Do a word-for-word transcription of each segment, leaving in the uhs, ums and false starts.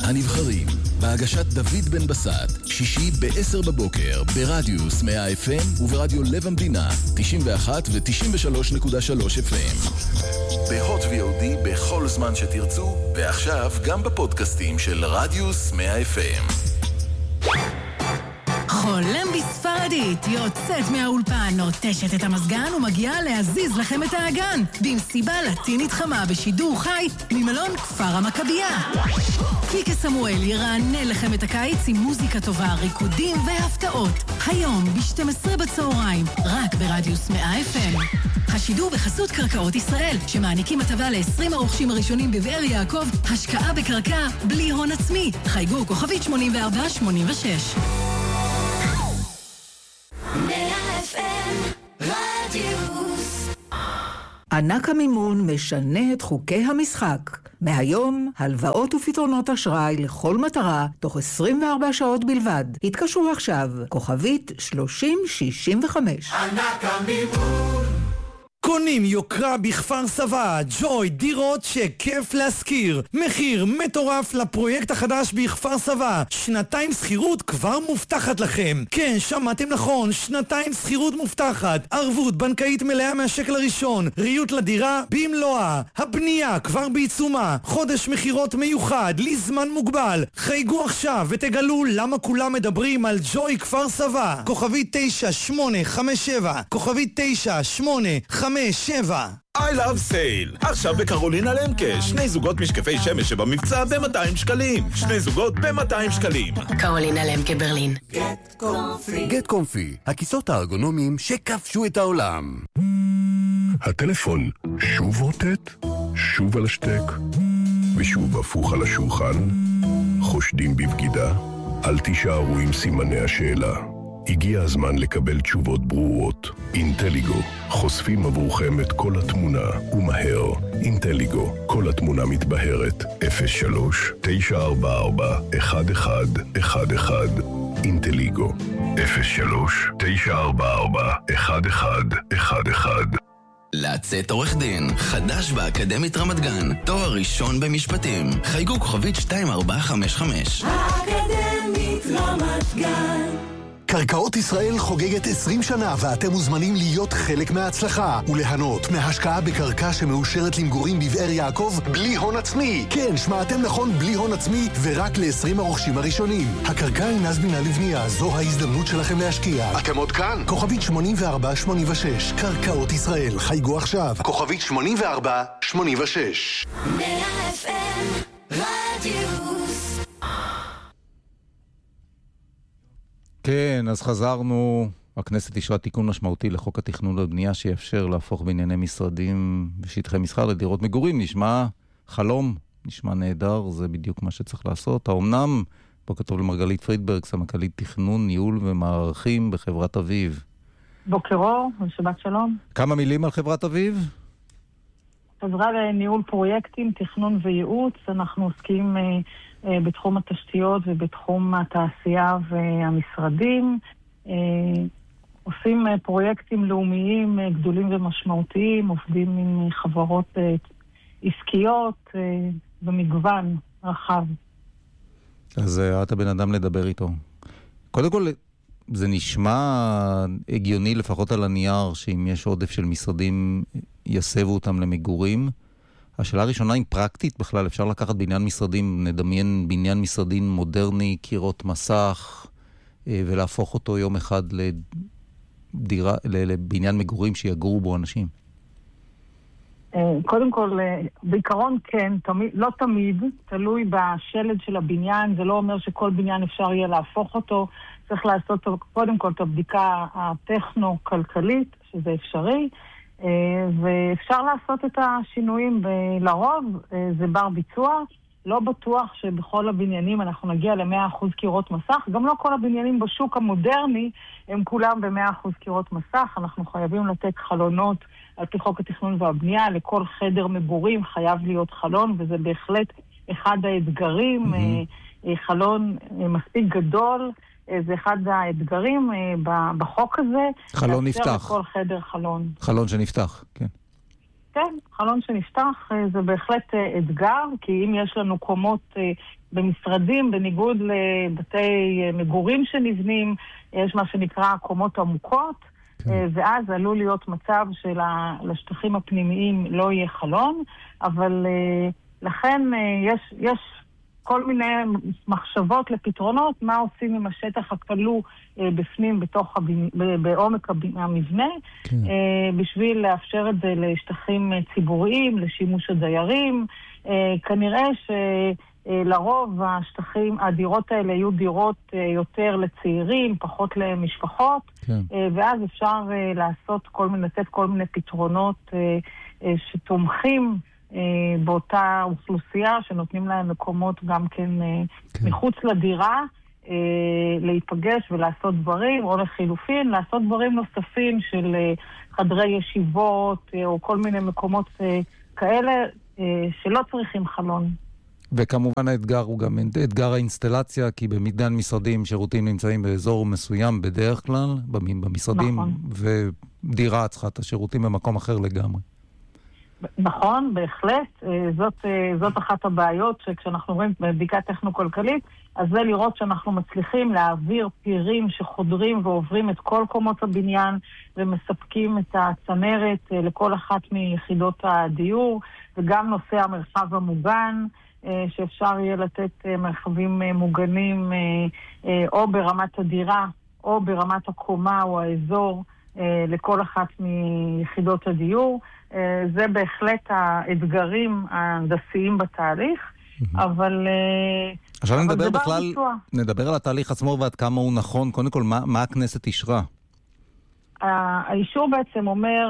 הנבחרים, בהגשת דוד בן בסט, שישי ב-עשר בבוקר, ברדיוס מאה אף אם וברדיו לב המדינה, תשעים ואחת ו-תשעים ושלוש נקודה שלוש אף אם. בהוט וי או די בכל זמן שתרצו, ועכשיו גם בפודקאסטים של רדיוס מאה אף אם. חולם בספרדית, יוצאת מהאולפן, נוטשת את המסגן ומגיעה להזיז לכם את האגן במסיבה לטינית חמה בשידור חי ממלון כפר המכבייה. קיקה סמואל ירענן לכם את הקיץ עם מוזיקה טובה, ריקודים והפתעות. היום ב-שתים עשרה בצהריים, רק ברדיוס מאה אף אם. השידור בחסות קרקעות ישראל, שמעניקים הטבה ל-עשרים הרוכשים הראשונים בבאר יעקב, השקעה בקרקע בלי הון עצמי. חייגו כוכבית שמונים וארבע שמונים ושש. ענק המימון משנה את חוקי המשחק. מהיום, הלוואות ופתרונות אשראי לכל מטרה, תוך עשרים וארבע שעות בלבד. התקשרו עכשיו, כוכבית שלושים שישים וחמש. ענק המימון. קונים יוקרה בכפר סבא, ג'וי, דירות שכיף להשכיר. מחיר מטורף לפרויקט החדש בכפר סבא. שנתיים שכירות כבר מובטחת לכם. כן, שמעתם נכון, שנתיים שכירות מובטחת. ערבות בנקאית מלאה מהשקל הראשון. ריהוט לדירה במלואה. הבנייה כבר בעיצומה. חודש מחירות מיוחד, לזמן מוגבל. חייגו עכשיו ותגלו למה כולם מדברים על ג'וי כפר סבא. כוכבית תשע שמונה חמש שבע, כוכבית תשע שמונה חמש שבע. I love sale. עכשיו בקרולינה למקה, שני זוגות משקפי שמש שבמבצע ב-מאתיים שקלים. שני זוגות ב-מאתיים שקלים. קרולינה למקה ברלין. Get Comfy. Get Comfy, הכיסאות הארגונומיים שכבשו את העולם. הטלפון שוב רוטט, שוב על השטק, ושוב הפוך על השולחן. חושדים בבגידה? אל תישארו עם סימני השאלה. הגיע הזמן לקבל תשובות ברורות. אינטליגו, חושפים עבורכם את כל התמונה, ומהר. אינטליגו, כל התמונה מתבהרת. אפס שלוש תשע ארבע ארבע אחת אחד אחת אחד. אינטליגו, אפס שלוש תשע ארבע ארבע אחת אחד אחת אחד. לצאת עורך דין, חדש באקדמית רמת גן, תואר ראשון במשפטים. חייגו כוכבית שתיים ארבע חמש חמש. האקדמית רמת גן. קרקעות ישראל חוגגת עשרים שנה ואתם מוזמנים להיות חלק מההצלחה וליהנות מהשקעה בקרקע שמאושרת למגורים בבאר יעקב בלי הון עצמי. כן, שמעתם נכון, בלי הון עצמי ורק ל-עשרים הרוכשים הראשונים. הקרקע אינה זמינה לבנייה, זו ההזדמנות שלכם להשקיע. אתם עוד כאן? כוכבית שמונים וארבע שמונים ושש, קרקעות ישראל, חייגו עכשיו. כוכבית שמונים וארבע שמונים ושש. מאה אף אם רדיוס. כן, אז חזרנו. הכנסת אישרה תיקון משמעותי לחוק התכנון והבנייה שיאפשר להפוך בענייני משרדים ושטחי מסחר לדירות מגורים. נשמע חלום, נשמע נהדר, זה בדיוק מה שצריך לעשות. האומנם, בוקר טוב למרגלית פרידברג, סמנכ"לית תכנון, ניהול ומערכים בחברת אביב. בוקר אור, שבת שלום. כמה מילים על חברת אביב? חברה לניהול פרויקטים, תכנון וייעוץ. אנחנו עוסקים בתחום התשתיות ובתחום התעשייה והמשרדים. עושים פרויקטים לאומיים גדולים ומשמעותיים, עובדים עם חברות עסקיות במגוון רחב. אז את הבן אדם לדבר איתו. קודם כל, זה נשמע הגיוני לפחות על הנייר, שאם יש עודף של משרדים יסבו אותם למגורים. השאלה הראשונה, אם פרקטית בכלל אפשר לקחת בניין משרדים, נדמיין בניין משרדים מודרני, קירות מסך, ולהפוך אותו יום אחד לדירה, לבניין מגורים שיגורו בו אנשים. קודם כל, בעיקרון כן, תמיד, לא תמיד, תלוי בשלד של הבניין, זה לא אומר שכל בניין אפשר יהיה להפוך אותו, צריך לעשות קודם כל את הבדיקה הטכנו-כלכלית, שזה אפשרי, ואפשר לעשות את השינויים לרוב, זה בר ביצוע, לא בטוח שבכל הבניינים אנחנו נגיע ל-מאה אחוז קירות מסך, גם לא כל הבניינים בשוק המודרני הם כולם ב-מאה אחוז קירות מסך, אנחנו חייבים לתת חלונות על פי חוק התכנון והבנייה, לכל חדר מגורים חייב להיות חלון, וזה בהחלט אחד האתגרים, mm-hmm. חלון מספיק גדול, זה אחד האתגרים בחוק הזה. חלון נפתח. לכל חדר חלון. חלון שנפתח, כן. כן, חלון שנפתח זה בהחלט אתגר, כי אם יש לנו קומות במשרדים, בניגוד לבתי מגורים שנבנים, יש מה שנקרא קומות עמוקות, כן. ואז עלול להיות מצב שלשטחים הפנימיים לא יהיה חלון, אבל לכן יש, יש כל מיני מחשבות לפתרונות, מה עושים עם השטח הכלוא בפנים, בתוך הבנ... בעומק המבנה, כן. בשביל לאפשר את זה לשטחים ציבוריים, לשימוש הדיירים. כנראה שלרוב השטחים, הדירות האלה יהיו דירות יותר לצעירים, פחות למשפחות, כן. ואז אפשר לעשות כל מיני, לתת כל מיני פתרונות שתומכים באותה אוכלוסייה, שנותנים להם מקומות גם כן, כן. מחוץ לדירה, להיפגש ולעשות דברים, או לחילופין, לעשות דברים נוספים של חדרי ישיבות, או כל מיני מקומות כאלה, שלא צריכים חלון. וכמובן האתגר הוא גם אתגר האינסטלציה, כי במגוון משרדים שירותים נמצאים באזור מסוים בדרך כלל, במשרדים, נכון. ודירה צריכה את השירותים במקום אחר לגמרי. נכון, בהחלט. זאת, זאת אחת הבעיות שכשאנחנו רואים בבדיקה טכנו-כלכלית, אז זה לראות שאנחנו מצליחים להעביר פירים שחודרים ועוברים את כל קומות הבניין ומספקים את הצנרת לכל אחת מיחידות הדיור, וגם נושא המרחב המוגן, שאפשר יהיה לתת מרחבים מוגנים או ברמת הדירה או ברמת הקומה או האזור לכל אחת מיחידות הדיור. זה בהחלט האתגרים ההנדסיים בתהליך, אבל... עכשיו נדבר בכלל, נדבר על התהליך עצמו ועד כמה הוא נכון. קודם כל, מה, מה הכנסת אישרה? האישור בעצם אומר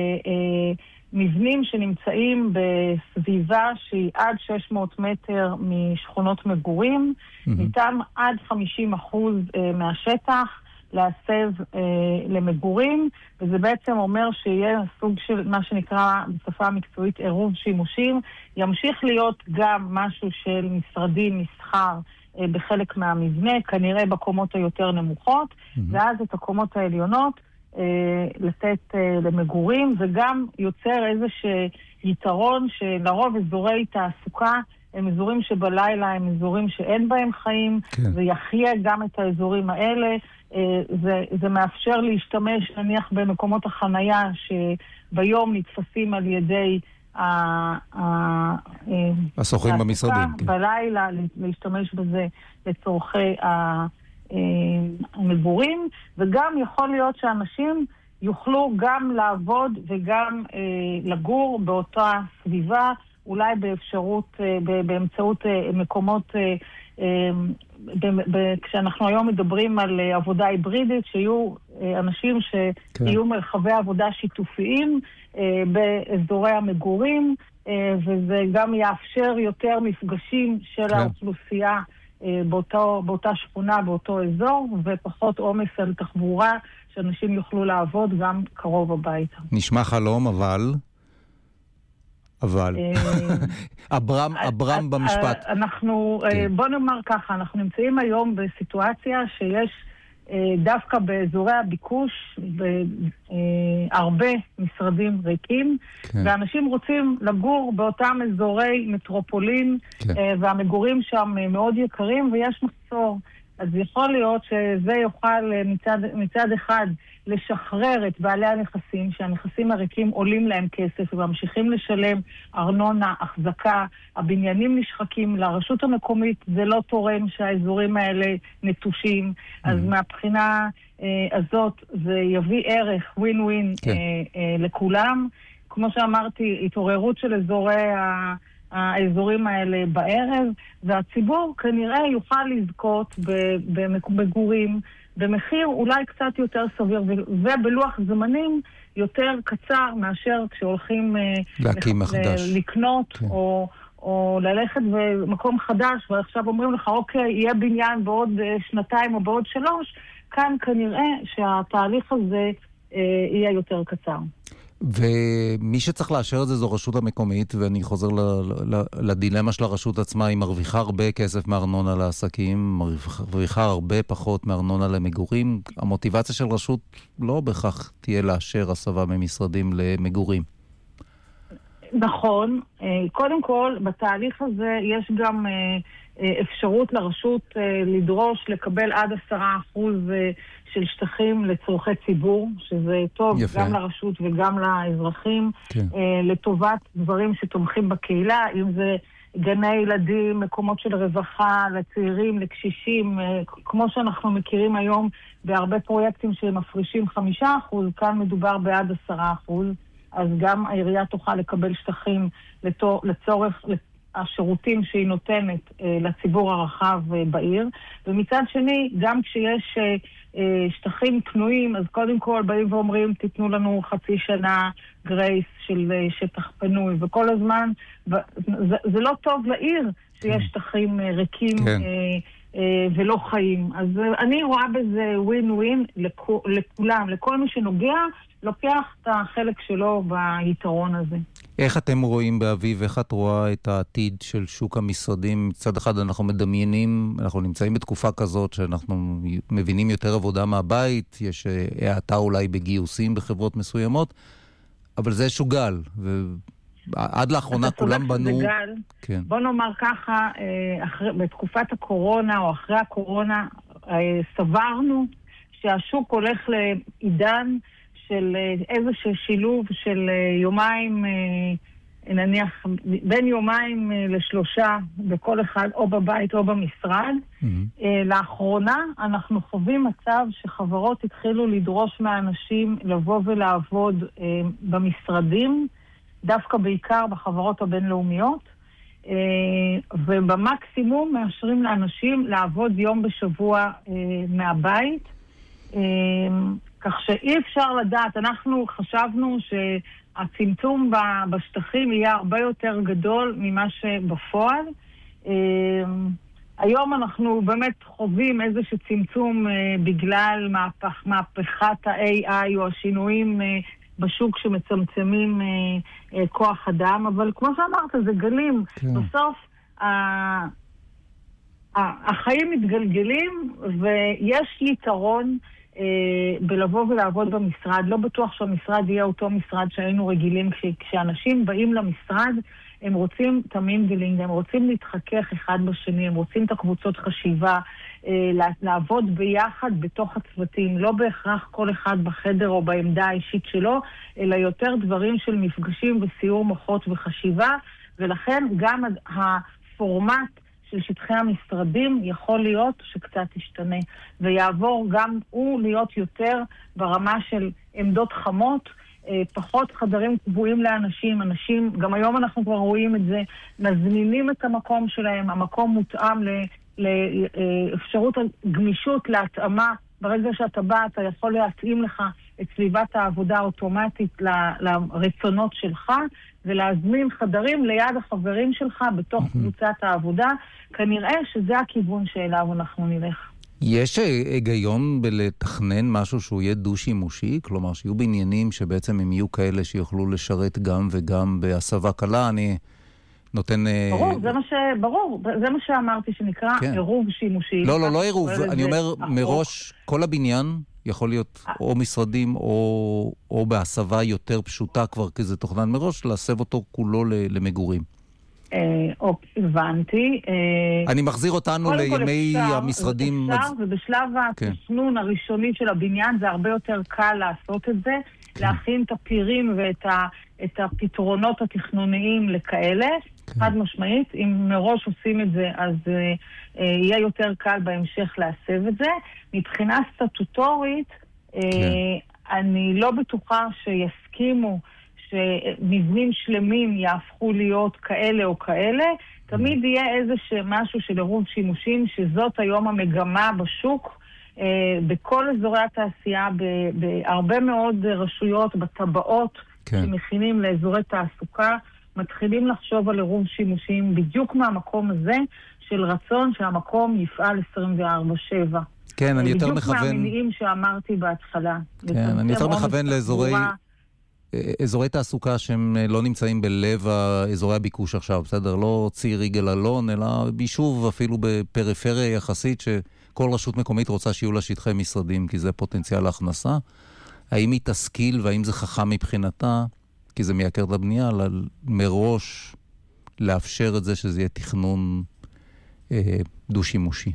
למבנים שנמצאים בסביבה שהיא עד שש מאות מטר משכונות מגורים, ניתן עד חמישים אחוז מהשטח להסב אה, למגורים, וזה בעצם אומר שיהיה סוג של מה שנקרא בשפה המקצועית עירוב שימושים, ימשיך להיות גם משהו של משרדים, מסחר אה, בחלק מהמבנה, כנראה בקומות היותר נמוכות, mm-hmm. ואז את הקומות העליונות אה, לתת אה, למגורים, וגם יוצר איזשהו יתרון שלרוב אזורי תעסוקה הם אזורים שבלילה הם אזורים שאין בהם חיים, כן. ויחיה גם את האזורים האלה. זה, זה מאפשר להשתמש נניח במקומות החנייה שביום נתפסים על ידי הסוחרים במשרדים, כן. בלילה להשתמש בזה לצורכי המגורים, וגם יכול להיות שאנשים יוכלו גם לעבוד וגם לגור באותה סביבה, אולי באפשרות, באמצעות מקומות, כשאנחנו היום מדברים על עבודה היברידית, שיהיו אנשים שיהיו מרחבי עבודה שיתופיים באזורי המגורים, וזה גם יאפשר יותר מפגשים של האוכלוסייה באותו, באותה שכונה, באותו אזור, ופחות עומס על תחבורה, שאנשים יוכלו לעבוד גם קרוב הביתה. נשמע חלום, אבל... אבל... אברהם, אברהם במשפט. אנחנו, בוא נאמר ככה, אנחנו נמצאים היום בסיטואציה שיש דווקא באזורי הביקוש הרבה משרדים ריקים, ואנשים רוצים לגור באותם אזורי מטרופולין, והמגורים שם מאוד יקרים, ויש מחסור. אז יכול להיות שזה יוכל מצד, מצד אחד לשחרר את בעלי הנכסים, שהנכסים הריקים עולים להם כסף וממשיכים לשלם ארנונה, החזקה, הבניינים נשחקים, לרשות המקומית זה לא תורם שהאזורים האלה נטושים, אז מהבחינה אה, הזאת זה יביא ערך ווין ווין כן. אה, אה, לכולם. כמו שאמרתי, התעוררות של אזורי ה... האזורים האלה בערב, והציבור כנראה יוכל לזכות במגורים, במחיר אולי קצת יותר סביר, ובלוח זמנים יותר קצר מאשר כשהולכים להקים מחדש. לקנות כן. או, או ללכת במקום חדש, ועכשיו אומרים לך, אוקיי, יהיה בניין בעוד שנתיים או בעוד שלוש, כאן כנראה שהתהליך הזה יהיה יותר קצר. ומי שצריך לאשר את זה זו רשות המקומית, ואני חוזר ל- ל- לדילמה של הרשות עצמה, היא מרוויחה הרבה כסף מארנונה לעסקים, מרוויחה הרבה פחות מארנונה למגורים. המוטיבציה של רשות לא בכך תהיה לאשר הסבה ממשרדים למגורים. נכון. קודם כל, בתהליך הזה יש גם אפשרות לרשות לדרוש לקבל עד עשרה אחוז של שטחים לצורכי ציבור, שזה טוב יפה. גם לרשות וגם לאזרחים, כן. לטובת דברים שתומכים בקהילה, אם זה גני ילדים, מקומות של רווחה, לצעירים, לקשישים, כמו שאנחנו מכירים היום בהרבה פרויקטים שמפרישים חמישה אחוז, כאן מדובר בעד עשרה אחוז, אז גם העירייה תוכל לקבל שטחים לצורך השירותים שהיא נותנת לציבור הרחב בעיר. ומצד שני, גם כשיש שטחים פנויים, אז קודם כל באים ואומרים, תיתנו לנו חצי שנה גרייס של שטח פנוי, וכל הזמן, זה, זה לא טוב לעיר שיש שטחים ריקים כן. ולא חיים. אז אני רואה בזה ווין ווין לכולם, לכל מי שנוגע, לוקח את החלק שלו ביתרון הזה. איך אתם רואים באביב, איך את רואה את העתיד של שוק המשרדים? מצד אחד אנחנו מדמיינים, אנחנו נמצאים בתקופה כזאת שאנחנו מבינים יותר עבודה מהבית, יש העתה אולי בגיוסים בחברות מסוימות, אבל זה איזשהו גל, ועד לאחרונה כולם בנו... כן. בוא נאמר ככה, אחרי, בתקופת הקורונה או אחרי הקורונה, סברנו שהשוק הולך לעידן של איזשהו שילוב של יומיים, נניח בין יומיים לשלושה בכל אחד, או בבית או במשרד. Mm-hmm. לאחרונה אנחנו חווים מצב שחברות התחילו לדרוש מהאנשים לבוא ולעבוד במשרדים, דווקא בעיקר בחברות הבינלאומיות, ובמקסימום מאשרים לאנשים לעבוד יום בשבוע מהבית, כך שאי אפשר לדעת. אנחנו חשבנו שהצמצום בשטחים יהיה הרבה יותר גדול ממה שבפועל. היום אנחנו באמת חווים איזשהו צמצום בגלל מהפך, מהפכת ה-איי איי או השינויים בשוק שמצמצמים כוח אדם, אבל כמו שאמרת, זה גלים. כן. בסוף החיים מתגלגלים, ויש יתרון בלבוא ולעבוד במשרד. לא בטוח שהמשרד יהיה אותו משרד שהיינו רגילים. כשאנשים באים למשרד, הם רוצים תמים גלינג, הם רוצים להתחכך אחד בשני, הם רוצים את הקבוצות חשיבה, לעבוד ביחד בתוך הצוותים, לא בהכרח כל אחד בחדר או בעמדה האישית שלו, אלא יותר דברים של מפגשים וסיור מוחות וחשיבה, ולכן גם הפורמט של שטחי המשרדים יכול להיות שקצת ישתנה, ויעבור גם הוא להיות יותר ברמה של עמדות חמות, פחות חדרים קבועים לאנשים. אנשים, גם היום אנחנו כבר רואים את זה, מזמינים את המקום שלהם, המקום מותאם לאפשרות גמישות, להתאמה. ברגע שאתה בא, אתה יכול להתאים לך את סביבת העבודה האוטומטית לרצונות שלך, ולהזמין חדרים ליד החברים שלך בתוך קבוצת העבודה. כנראה שזה הכיוון שאליו אנחנו נלך. יש היגיון בלתכנן משהו שהוא יהיה דו-שימושי? כלומר, שיהיו בעניינים שבעצם הם יהיו כאלה שיוכלו לשרת גם וגם בהסבה קלה? אני נותן... ברור, זה מה ש... ברור, זה מה שאמרתי שנקרא כן. עירוב שימושי. לא, לא, לא עירוב. אני אומר, החוק. מראש, כל הבניין יכול להיות או משרדים או, או בהסבה יותר פשוטה כבר, כי זה תוכנן מראש, להסב אותו כולו למגורים. או, הבנתי. אני מחזיר אותנו לימי המשרדים. אפשר, ובשלב התכנון הראשוני של הבניין זה הרבה יותר קל לעשות את זה, להכין את הפירים ואת הפתרונות התכנוניים לכאלה, חד משמעית. אם מראש עושים את זה, אז יהיה יותר קל בהמשך להסב את זה. מבחינה סטטוטורית, אני לא בטוחה שיסכימו שמבנים שלמים יהפכו להיות כאלה או כאלה. תמיד יהיה איזה משהו של עירוב שימושים, שזאת היום המגמה בשוק, אה, בכל אזורי התעשייה, בהרבה מאוד רשויות, בטבעות, כן. שמכינים לאזורי תעסוקה, מתחילים לחשוב על עירוב שימושים בדיוק מהמקום הזה, של רצון שהמקום יפעל עשרים וארבע שבע. כן, אני יותר מכוון... בדיוק מהמינים שאמרתי בהתחלה. כן, אני יותר מכוון לאזורי... אזורי תעסוקה שהם לא נמצאים בלב אזורי הביקוש עכשיו, בסדר? לא ציר יגאל אלון, אלא בישוב אפילו בפריפריה יחסית, שכל רשות מקומית רוצה שיהיו לה שטחי משרדים, כי זה פוטנציאל ההכנסה. האם היא תשכיל והאם זה חכם מבחינתה? כי זה מייקר את הבנייה, אלא מראש לאפשר את זה שזה יהיה תכנון אה, דו-שימושי.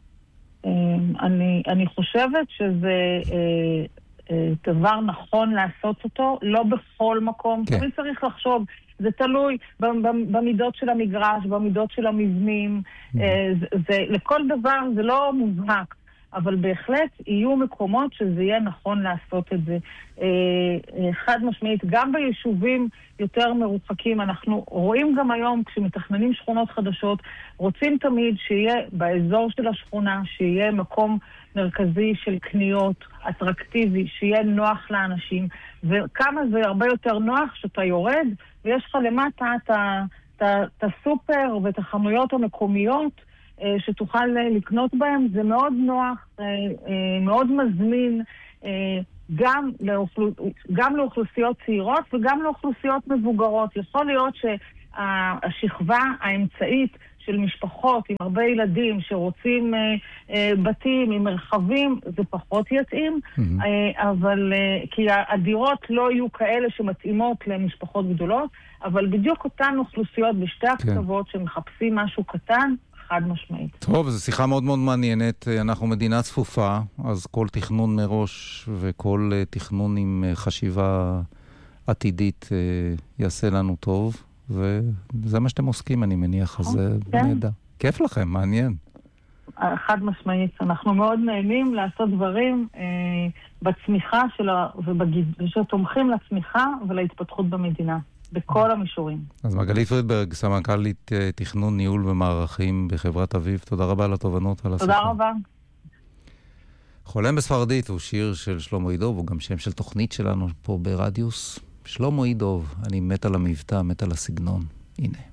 אני, אני חושבת שזה אה, אה, דבר נכון לעשות אותו, לא בכל מקום. כן. תמיד צריך לחשוב, זה תלוי במידות של המגרש, במידות של המבנים, mm-hmm. אה, זה, זה, לכל דבר זה לא מובהק. אבל בהחלט יהיו מקומות שזה יהיה נכון לעשות את זה. חד משמעית, גם ביישובים יותר מרוחקים, אנחנו רואים גם היום, כשמתכננים שכונות חדשות, רוצים תמיד שיהיה באזור של השכונה, שיהיה מקום מרכזי של קניות, אטרקטיבי, שיהיה נוח לאנשים, וכמה זה הרבה יותר נוח שאתה יורד, ויש לך למטה את הסופר ואת החנויות המקומיות, שתוכל לקנות בהם, זה מאוד נוח, מאוד מזמין, גם, לאוכלוס... גם לאוכלוסיות צעירות וגם לאוכלוסיות מבוגרות. יכול להיות שהשכבה האמצעית של משפחות עם הרבה ילדים שרוצים בתים עם מרחבים, זה פחות יתאים, mm-hmm. אבל כי הדירות לא יהיו כאלה שמתאימות למשפחות גדולות, אבל בדיוק אותן אוכלוסיות בשתי הקצוות כן. שמחפשים משהו קטן, חד משמעית. טוב, זו שיחה מאוד מאוד מעניינת. אנחנו מדינה צפופה, אז כל תכנון מראש וכל תכנון עם חשיבה עתידית יעשה לנו טוב, וזה מה שאתם עוסקים, אני מניח, אז זה נהדר. כיף לכם, מעניין. חד משמעית. אנחנו מאוד נהנים לעשות דברים בצמיחה ושתומכים לצמיחה ולהתפתחות במדינה. בכל המישורים. אז מגלי פרידברג, סמנכ"לית תכנון, ניהול ומערכים בחברת אביב, תודה רבה על התובנות ועל השיחה. תודה רבה. חולם בספרדית הוא שיר של שלמה אידוב, הוא גם שם של תוכנית שלנו פה ברדיוס. שלמה אידוב, אני מת על המבטא, מת על הסגנון. הנה.